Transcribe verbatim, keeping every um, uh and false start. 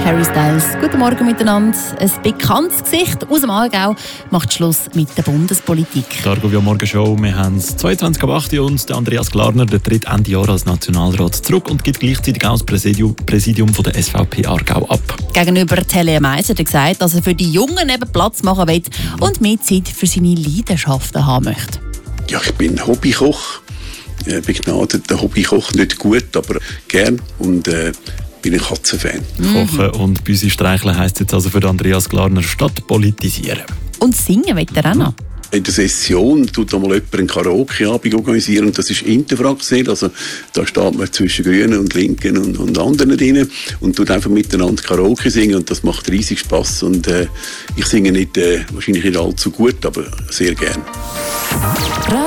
Harry Styles. Guten Morgen miteinander. Ein bekanntes Gesicht aus dem Aargau macht Schluss mit der Bundespolitik. Die Argovia Morgenshow. Wir haben es zweiundzwanzig ab acht Uhr und der Andreas Glarner der tritt Ende Jahr als Nationalrat zurück und gibt gleichzeitig auch das Präsidium, Präsidium von der S V P Aargau ab. Gegenüber Tele Meiser hat er gesagt, dass er für die Jungen eben Platz machen will und mehr Zeit für seine Leidenschaften haben möchte. Ja, ich bin Hobbykoch. Äh, begnadeter Hobbykoch, nicht gut, aber gern und äh, bin ein Katzenfan. Mhm. Kochen und Büsi streicheln heisst jetzt also für Andreas Glarner statt politisieren. Und singen will er auch noch. In der Session tut einmal jemand einen Karaoke-Abend organisieren. Das ist Interfraktion. Also, da steht man zwischen Grünen und Linken und, und anderen drin und tut einfach miteinander Karaoke singen. Und das macht riesig Spass. Und äh, ich singe nicht, äh, wahrscheinlich nicht allzu gut, aber sehr gern.